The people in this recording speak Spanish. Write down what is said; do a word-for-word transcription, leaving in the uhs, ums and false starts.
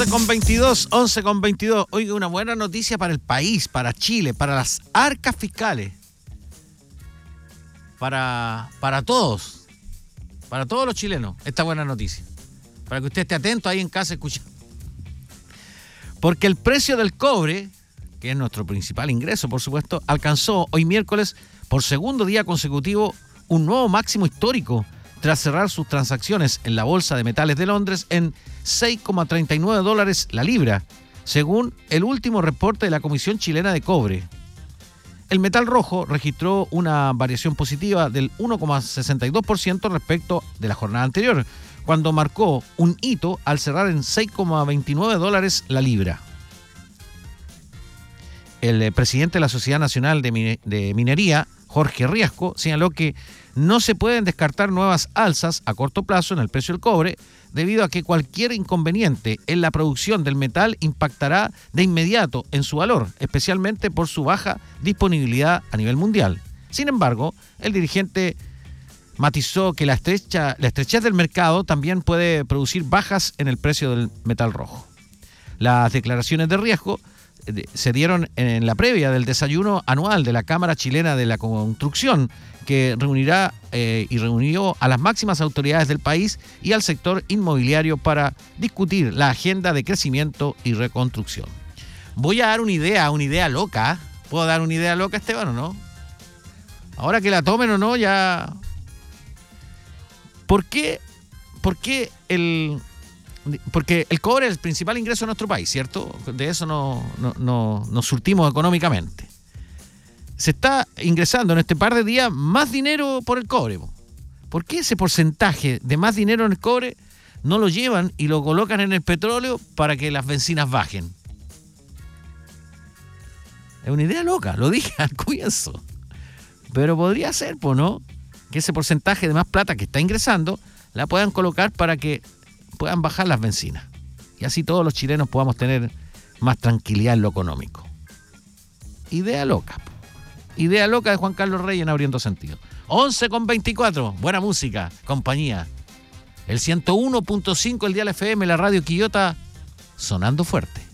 once con veintidós, once con veintidós. Oiga, una buena noticia para el país, para Chile, para las arcas fiscales. Para, para todos. Para todos los chilenos, esta buena noticia. Para que usted esté atento ahí en casa escuchando. Porque el precio del cobre, que es nuestro principal ingreso, por supuesto, alcanzó hoy miércoles, por segundo día consecutivo, un nuevo máximo histórico, tras cerrar sus transacciones en la Bolsa de Metales de Londres en seis coma treinta y nueve dólares la libra, según el último reporte de la Comisión Chilena de Cobre. El metal rojo registró una variación positiva del uno coma sesenta y dos por ciento respecto de la jornada anterior, cuando marcó un hito al cerrar en seis coma veintinueve dólares la libra. El presidente de la Sociedad Nacional de Minería, Jorge Riasco, señaló que no se pueden descartar nuevas alzas a corto plazo en el precio del cobre, debido a que cualquier inconveniente en la producción del metal impactará de inmediato en su valor, especialmente por su baja disponibilidad a nivel mundial. Sin embargo, el dirigente matizó que la, estrecha, la estrechez del mercado también puede producir bajas en el precio del metal rojo. Las declaraciones de Riasco se dieron en la previa del desayuno anual de la Cámara Chilena de la Construcción, que reunirá eh, y reunió a las máximas autoridades del país y al sector inmobiliario para discutir la agenda de crecimiento y reconstrucción. Voy a dar una idea, una idea loca. ¿Puedo dar una idea loca, Esteban, o no? Ahora que la tomen o no, ya... ¿Por qué, por qué el... Porque el cobre es el principal ingreso de nuestro país, ¿cierto? De eso no, no, no, nos surtimos económicamente. Se está ingresando en este par de días más dinero por el cobre. ¿Por qué ese porcentaje de más dinero en el cobre no lo llevan y lo colocan en el petróleo para que las bencinas bajen? Es una idea loca, lo dije al comienzo. Pero podría ser, pues, ¿no? Que ese porcentaje de más plata que está ingresando la puedan colocar para que puedan bajar las bencinas. Y así todos los chilenos podamos tener más tranquilidad en lo económico. Idea loca. Idea loca de Juan Carlos Reyes en Abriendo Sentido. once con veinticuatro. Buena música, compañía. El ciento uno punto cinco, el dial F M, la radio Quillota, sonando fuerte.